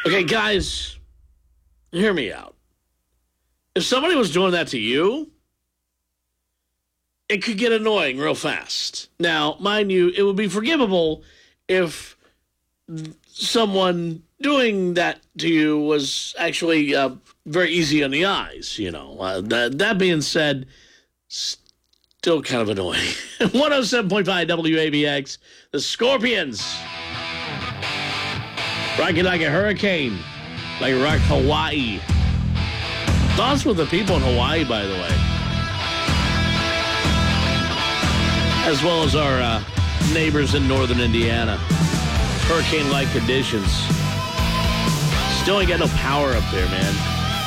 Okay, guys, hear me out. If somebody was doing that to you, it could get annoying real fast. Now, mind you, it would be forgivable if someone doing that to you was actually very easy on the eyes, that being said, still kind of annoying. 107.5 WAVX, the Scorpions. Rocking like a hurricane, like rock Hawaii. Thoughts with the people in Hawaii, by the way. As well as our neighbors in northern Indiana. Hurricane-like conditions. Still ain't got no power up there, man.